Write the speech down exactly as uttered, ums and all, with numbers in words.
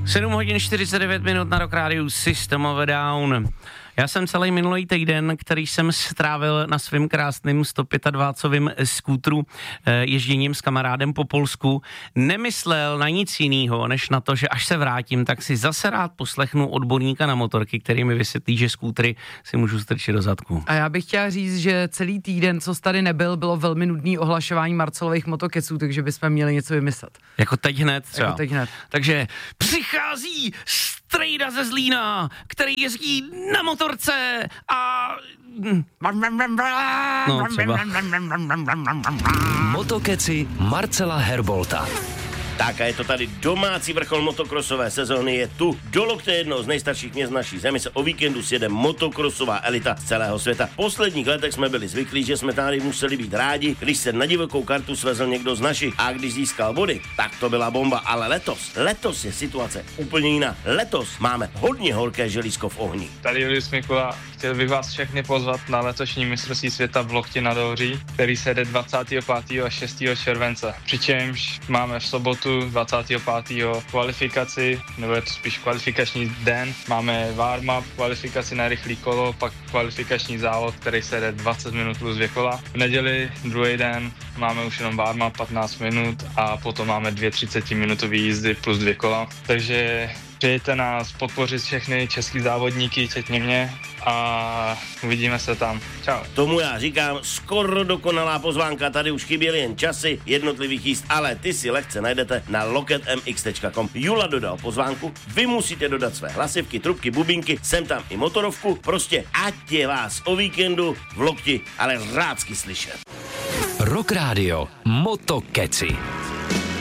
sedm hodin čtyřicet devět minut na Rock Rádiu, System of a Down. Já jsem celý minulý týden, který jsem strávil na svým krásným sto dvacet pět skútru ježděním s kamarádem po Polsku, nemyslel na nic jiného, než na to, že až se vrátím, tak si zase rád poslechnu odborníka na motorky, který mi vysvětlí, že skútry si můžu strčit do zadku. A já bych chtěla říct, že celý týden, co jsi tady nebyl, bylo velmi nudný ohlašování Marcelových motokeců, takže bychom měli něco vymyslet. Jako teď hned třeba. Jako teď hned. Takže přichází strejda ze Zlína, který jezdí na motorce a... No, třeba. Motokeci Marcela Herbolta. Tak a je to tady domácí vrchol motokrosové sezóny, je tu do lokte jednoho z nejstarších měst naší zemi se o víkendu sjede motokrosová elita z celého světa. V posledních letech jsme byli zvyklí, že jsme tady museli být rádi, když se na divokou kartu svezl někdo z našich a když získal body, tak to byla bomba, ale letos, letos je situace úplně jiná. Letos máme hodně horké želízko v ohni. Tady Julius Mikula, chtěl bych vás všechny pozvat na letošní mistrovství světa v Lokti nad Ohří, který se jde dvacátého pátého a šestého července. Přičemž máme v sobotu dvacátého pátého kvalifikaci, nebo je to spíš kvalifikační den. Máme warm-up, kvalifikaci na rychlý kolo, pak kvalifikační závod, který se jde dvacet minut plus dvě kola. V neděli, druhý den, máme už jenom warm-up patnáct minut a potom máme dvě třicetiminutové jízdy plus dvě kola. Takže přijďte nás podpořit všechny český závodníky, včetně mě, a uvidíme se tam. Čau. Tomu já říkám skoro dokonalá pozvánka, tady už chyběly jen časy jednotlivých jízd, ale ty si lehce najdete na loket m x tečka com. Jula dodal pozvánku, vy musíte dodat své hlasivky, trubky, bubínky, sem tam i motorovku, prostě ať je vás o víkendu v Lokti, ale rádsky slyšet. Rock Radio Motokeci.